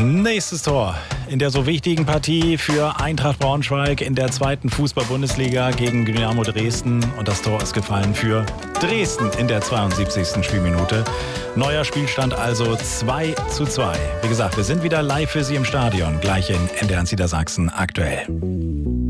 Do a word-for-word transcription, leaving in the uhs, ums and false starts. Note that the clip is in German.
Nächstes Tor in der so wichtigen Partie für Eintracht Braunschweig in der zweiten Fußball-Bundesliga gegen Dynamo Dresden. Und das Tor ist gefallen für Dresden in der zweiundsiebzigsten Spielminute. Neuer Spielstand also zwei zu zwei. Wie gesagt, wir sind wieder live für Sie im Stadion, gleich in N D R Niedersachsen aktuell.